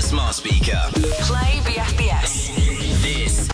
smart speaker. Play BFBS. This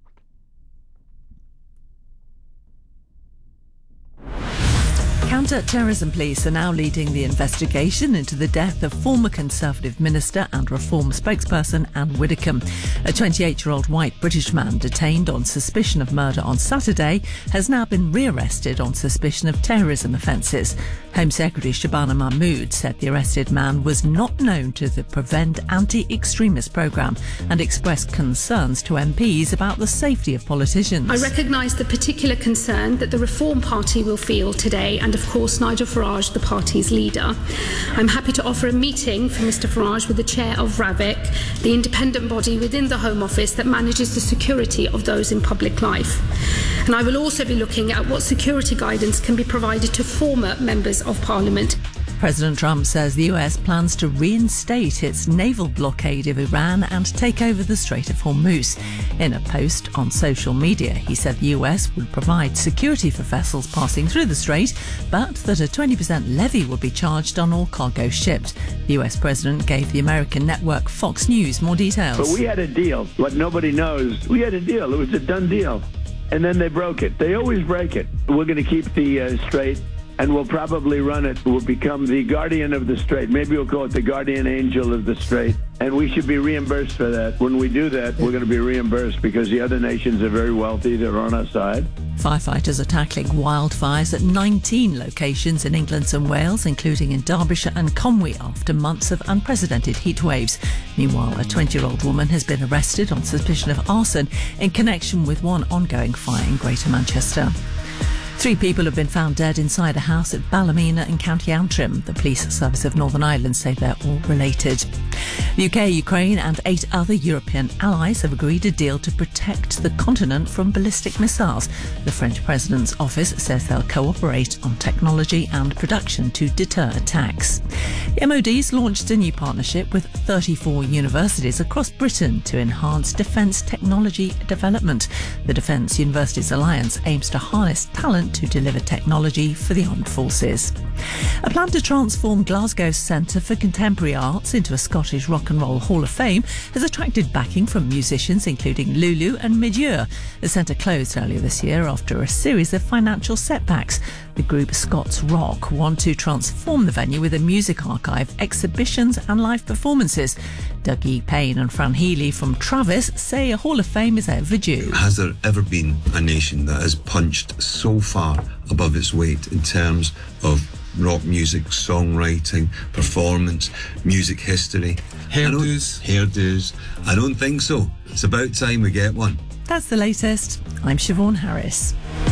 Counter-terrorism police are now leading the investigation into the death of former Conservative minister and Reform spokesperson Anne Widdecombe. A 28-year-old white British man detained on suspicion of murder on Saturday has now been rearrested on suspicion of terrorism offences. Home Secretary Shabana Mahmood said the arrested man was not known to the Prevent Anti-Extremist programme and expressed concerns to MPs about the safety of politicians. I recognise the particular concern that the Reform Party will feel today, and of course Nigel Farage, the party's leader. I'm happy to offer a meeting for Mr Farage with the chair of RAVIC, the independent body within the Home Office that manages the security of those in public life. And I will also be looking at what security guidance can be provided to former members of Parliament. President Trump says the US plans to reinstate its naval blockade of Iran and take over the Strait of Hormuz. In a post on social media, he said the US would provide security for vessels passing through the strait, but that a 20% levy would be charged on all cargo shipped. The US president gave the American network Fox News more details. But we had a deal. What nobody knows, we had a deal. It was a done deal. And then they broke it. They always break it. We're going to keep the strait, and we'll probably run it. We'll become the guardian of the strait. Maybe we'll call it the guardian angel of the strait. And we should be reimbursed for that. When we do that, we're going to be reimbursed because the other nations are very wealthy. They're on our side. Firefighters are tackling wildfires at 19 locations in England and Wales, including in Derbyshire and Conwy, after months of unprecedented heat waves. Meanwhile, a 20-year-old woman has been arrested on suspicion of arson in connection with one ongoing fire in Greater Manchester. 3 people have been found dead inside a house at Ballymena in County Antrim. The Police Service of Northern Ireland say they're all related. The UK, Ukraine and 8 other European allies have agreed a deal to protect the continent from ballistic missiles. The French President's office says they'll cooperate on technology and production to deter attacks. The MOD's launched a new partnership with 34 universities across Britain to enhance defence technology development. The Defence Universities Alliance aims to harness talent to deliver technology for the armed forces. A plan to transform Glasgow's Centre for Contemporary Arts into a Scottish Rock and Roll Hall of Fame has attracted backing from musicians including Lulu and Midure. The centre closed earlier this year after a series of financial setbacks. The group Scots Rock want to transform the venue with a music archive, exhibitions and live performances. Dougie Payne and Fran Healy from Travis say a Hall of Fame is overdue. Has there ever been a nation that has punched so far above its weight in terms of rock music, songwriting, performance, music history? Hairdos. I don't think so. It's about time we get one. That's the latest. I'm Siobhan Harris.